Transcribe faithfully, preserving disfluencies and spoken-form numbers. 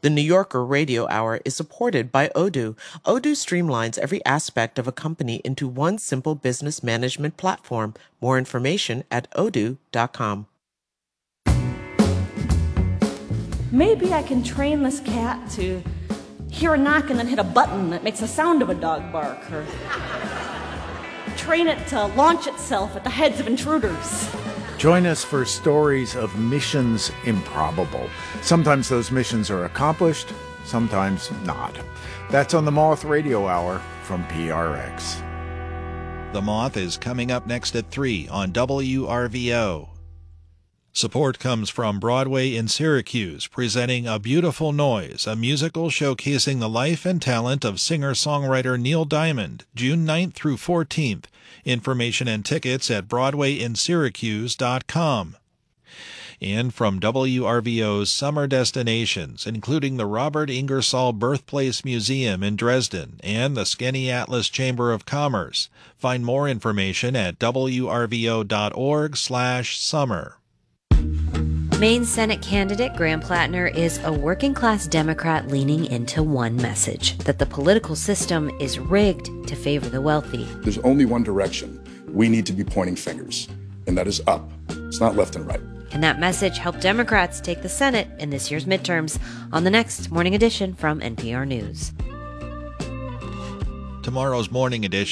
The New Yorker Radio Hour is supported by Odoo. Odoo streamlines every aspect of a company into one simple business management platform. More information at odoo dot com. Maybe I can train this cat to hear a knock and then hit a button that makes the sound of a dog bark, or train it to launch itself at the heads of intruders. Join us for stories of missions improbable. Sometimes those missions are accomplished, sometimes not. That's on the Moth Radio Hour from P R X. The Moth is coming up next at three on W R V O. Support comes from Broadway in Syracuse, presenting A Beautiful Noise, a musical showcasing the life and talent of singer-songwriter Neil Diamond, June ninth through fourteenth. Information and tickets at broadway in syracuse dot com. And from W R V O's summer destinations, including the Robert Ingersoll Birthplace Museum in Dresden and the Skaneateles Chamber of Commerce. Find more information at w r v o dot org slash summer. Maine Senate candidate Graham Plattner is a working-class Democrat leaning into one message, that the political system is rigged to favor the wealthy. There's only one direction. We need to be pointing fingers, and that is up. It's not left and right. And that message helped Democrats take the Senate in this year's midterms on the next Morning Edition from N P R News. Tomorrow's Morning Edition